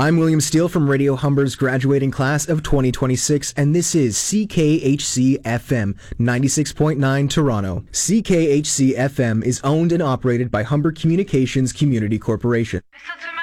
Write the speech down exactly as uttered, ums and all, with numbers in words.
I'm William Steele from Radio Humber's graduating class of twenty twenty-six, and this is C K H C F M ninety-six point nine Toronto. C K H C F M is owned and operated by Humber Communications Community Corporation. Listen to me.